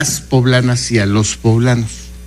las poblanas y a los poblanos.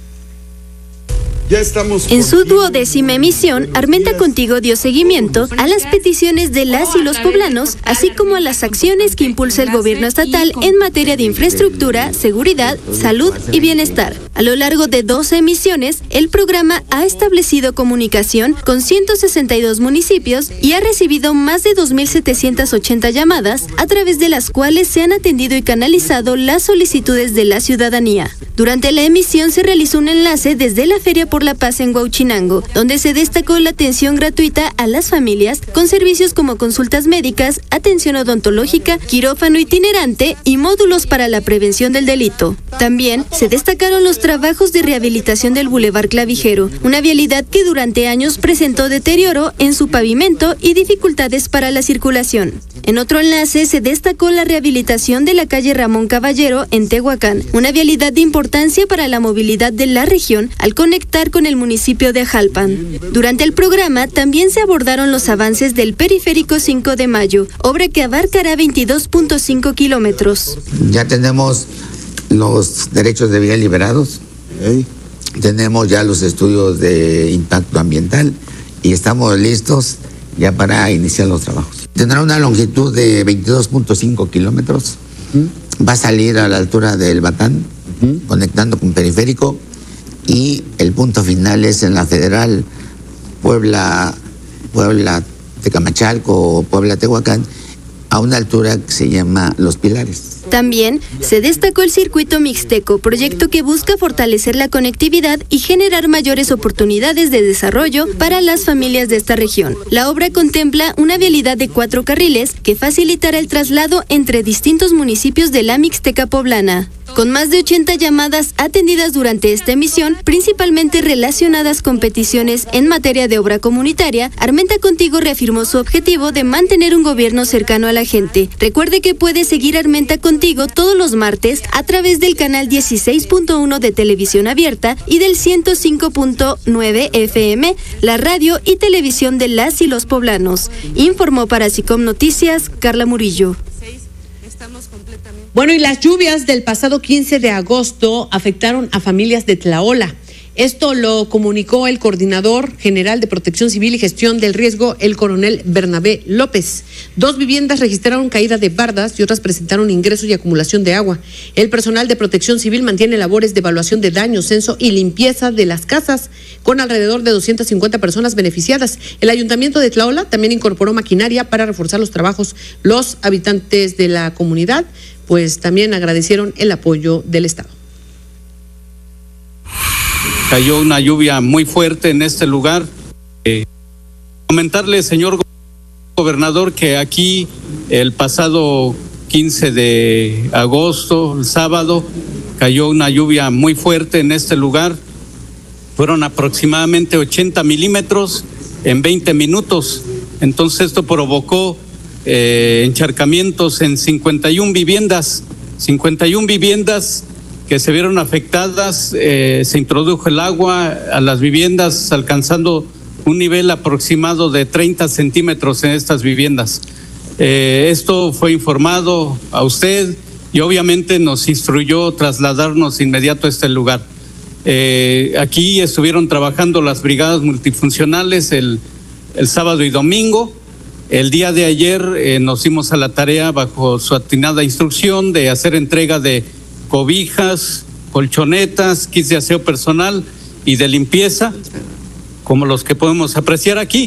Ya estamos. En su 12ª emisión, Armenta Contigo dio seguimiento a las peticiones de las y los poblanos, así como a las acciones que impulsa el gobierno estatal en materia de infraestructura, seguridad, salud y bienestar. A lo largo de 12 emisiones, el programa ha establecido comunicación con 162 municipios y ha recibido más de 2.780 llamadas, a través de las cuales se han atendido y canalizado las solicitudes de la ciudadanía. Durante la emisión se realizó un enlace desde la Feria por la Paz en Huauchinango, donde se destacó la atención gratuita a las familias con servicios como consultas médicas, atención odontológica, quirófano itinerante y módulos para la prevención del delito. También se destacaron los trabajos de rehabilitación del Boulevard Clavijero, una vialidad que durante años presentó deterioro en su pavimento y dificultades para la circulación. En otro enlace se destacó la rehabilitación de la calle Ramón Caballero en Tehuacán, una vialidad de importancia para la movilidad de la región al conectar con el municipio de Ajalpan. Durante el programa también se abordaron los avances del Periférico 5 de Mayo, obra que abarcará 22.5 kilómetros. Ya tenemos los derechos de vía liberados, tenemos ya los estudios de impacto ambiental y estamos listos ya para iniciar los trabajos. Tendrá una longitud de 22.5 kilómetros, va a salir a la altura del Batán, conectando con Periférico, y el punto final es en la Federal Puebla Tecamachalco o Puebla Tehuacán, a una altura que se llama Los Pilares. También se destacó el Circuito Mixteco, proyecto que busca fortalecer la conectividad y generar mayores oportunidades de desarrollo para las familias de esta región. La obra contempla una vialidad de 4 carriles que facilitará el traslado entre distintos municipios de la Mixteca poblana. Con más de 80 llamadas atendidas durante esta emisión, principalmente relacionadas con peticiones en materia de obra comunitaria, Armenta Contigo reafirmó su objetivo de mantener un gobierno cercano a la gente. Recuerde que puede seguir Armenta Contigo todos los martes a través del canal 16.1 de Televisión Abierta y del 105.9 FM, la radio y televisión de las y los poblanos. Informó para SICOM Noticias, Carla Murillo. Bueno, y las lluvias del pasado 15 de agosto afectaron a familias de Tlaola. Esto lo comunicó el coordinador general de Protección Civil y Gestión del Riesgo, el coronel Bernabé López. 2 viviendas registraron caída de bardas y otras presentaron ingresos y acumulación de agua. El personal de Protección Civil mantiene labores de evaluación de daños, censo y limpieza de las casas, con alrededor de 250 personas beneficiadas. El ayuntamiento de Tlaola también incorporó maquinaria para reforzar los trabajos. Los habitantes de la comunidad pues también agradecieron el apoyo del Estado. Cayó una lluvia muy fuerte en este lugar. Comentarle, señor gobernador, que aquí el pasado 15 de agosto, el sábado, cayó una lluvia muy fuerte en este lugar. Fueron aproximadamente 80 milímetros en 20 minutos. Entonces esto provocó encharcamientos en 51 viviendas que se vieron afectadas. Se introdujo el agua a las viviendas, alcanzando un nivel aproximado de 30 centímetros en estas viviendas. Esto fue informado a usted y obviamente nos instruyó trasladarnos inmediato a este lugar. Aquí estuvieron trabajando las brigadas multifuncionales el sábado y domingo. El día de ayer nos dimos a la tarea, bajo su atinada instrucción, de hacer entrega de cobijas, colchonetas, kits de aseo personal y de limpieza, como los que podemos apreciar aquí.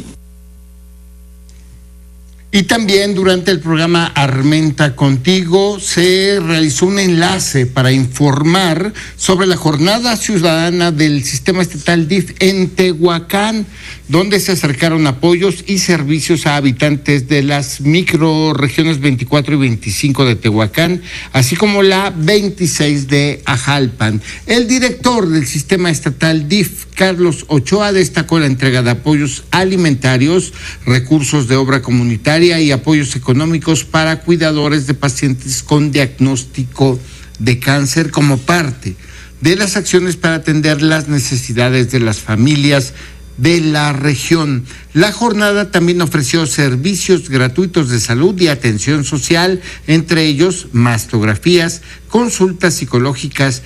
Y también durante el programa Armenta Contigo se realizó un enlace para informar sobre la jornada ciudadana del Sistema Estatal DIF en Tehuacán, donde se acercaron apoyos y servicios a habitantes de las microrregiones 24 y 25 de Tehuacán, así como la 26 de Ajalpan. El director del Sistema Estatal DIF, Carlos Ochoa, destacó la entrega de apoyos alimentarios, recursos de obra comunitaria y apoyos económicos para cuidadores de pacientes con diagnóstico de cáncer como parte de las acciones para atender las necesidades de las familias de la región. La jornada también ofreció servicios gratuitos de salud y atención social, entre ellos mastografías, consultas psicológicas